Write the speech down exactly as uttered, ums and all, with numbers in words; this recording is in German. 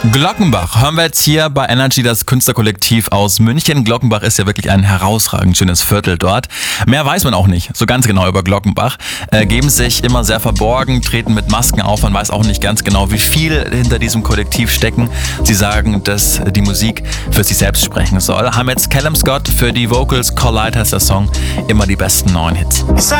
Glockenbach hören wir jetzt hier bei Energy, das Künstlerkollektiv aus München. Glockenbach ist ja wirklich ein herausragend schönes Viertel dort. Mehr weiß man auch nicht so ganz genau über Glockenbach. Äh, geben sich immer sehr verborgen, treten mit Masken auf. Man weiß auch nicht ganz genau, wie viel hinter diesem Kollektiv stecken. Sie sagen, dass die Musik für sich selbst sprechen soll. Haben jetzt Callum Scott für die Vocals, Collide heißt der Song, immer die besten neuen Hits.